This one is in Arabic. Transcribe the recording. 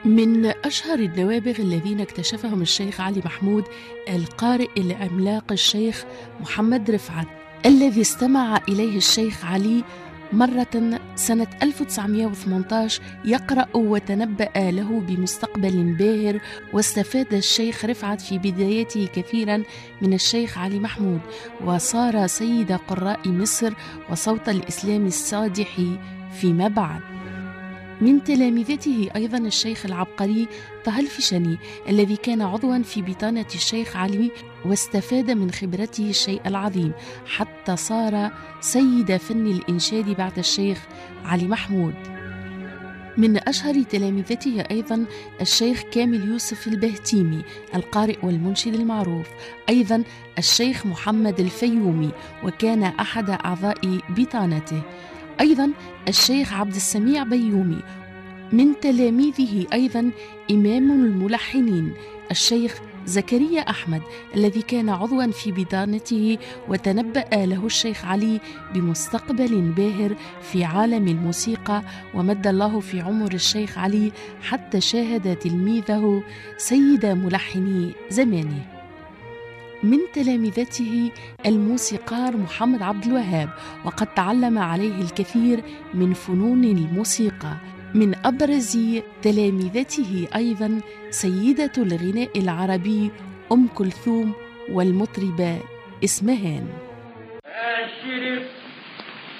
من أشهر النوابغ الذين اكتشفهم الشيخ علي محمود القارئ العملاق الشيخ محمد رفعت، الذي استمع إليه الشيخ علي مرة سنة 1918 يقرأ وتنبأ له بمستقبل باهر، واستفاد الشيخ رفعت في بدايته كثيرا من الشيخ علي محمود، وصار سيد قراء مصر وصوت الإسلام الصادح فيما بعد. من تلامذته أيضا الشيخ العبقري طه الفشني، الذي كان عضوا في بطانة الشيخ علي واستفاد من خبرته الشيء العظيم حتى صار سيد فن الإنشاد بعد الشيخ علي محمود. من أشهر تلامذته أيضا الشيخ كامل يوسف البهتيمي القارئ والمنشد المعروف، أيضا الشيخ محمد الفيومي وكان أحد أعضاء بطانته، أيضا الشيخ عبد السميع بيومي. من تلاميذه أيضا إمام الملحنين الشيخ زكريا أحمد، الذي كان عضوا في بطانته وتنبأ له الشيخ علي بمستقبل باهر في عالم الموسيقى، ومد الله في عمر الشيخ علي حتى شاهد تلميذه سيد ملحني زمانه. من تلامذته الموسيقار محمد عبد الوهاب، وقد تعلم عليه الكثير من فنون الموسيقى. من أبرز تلامذته أيضا سيدة الغناء العربي أم كلثوم والمطربة إسمهان.